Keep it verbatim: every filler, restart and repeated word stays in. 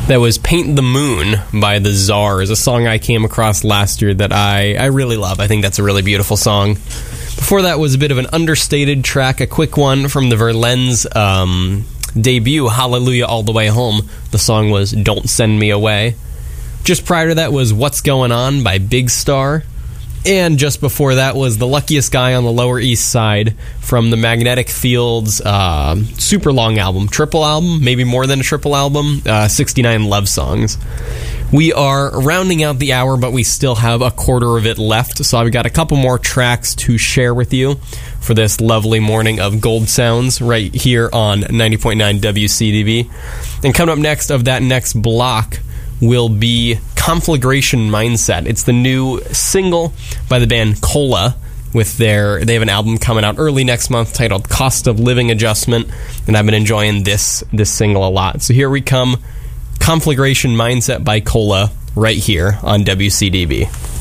That was Paint the Moon by the Czars, a song I came across last year that I, I really love. I think that's a really beautiful song. Before that was a bit of an understated track, a quick one from the Verlaines um, debut, Hallelujah All the Way Home. The song was Don't Send Me Away. Just prior to that was What's Going On by Big Star. And just before that was The Luckiest Guy on the Lower East Side from the Magnetic Fields uh, super long album, triple album, maybe more than a triple album, uh, sixty-nine love songs. We are rounding out the hour, but we still have a quarter of it left, so I've got a couple more tracks to share with you for this lovely morning of Gold Sounds right here on ninety point nine W C D V. And coming up next of that next block will be Conflagration Mindset. It's the new single by the band Cola. With their, they have an album coming out early next month titled Cost of Living Adjustment, and I've been enjoying this this single a lot. So here we come, Conflagration Mindset by Cola, right here on W C D V.